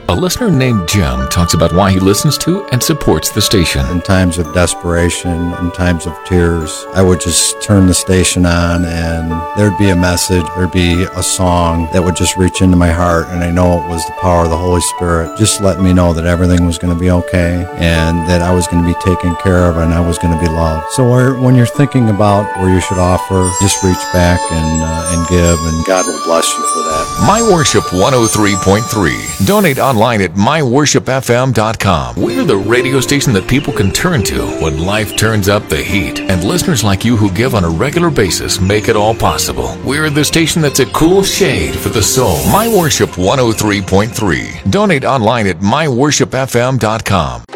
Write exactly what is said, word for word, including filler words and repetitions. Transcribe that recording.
A listener named Jim talks about why he listens to and supports the station. In times of desperation, in times of tears, I would just turn the station on and there'd be a message, there'd be a song that would just reach into my heart, and I know it was the power of the Holy Spirit just letting me know that everything was going to be okay and that I was going to be taken care of and I was going to be loved. So when you're thinking about where you should offer, just reach back and, uh, and give, and God will bless you for that. My Worship one oh three point three. Donate online at my worship f m dot com. We're the radio station that people can turn to when life turns up the heat. And listeners like you who give on a regular basis make it all possible. We're the station that's a cool shade for the soul. My Worship one oh three point three. Donate online at my worship f m dot com.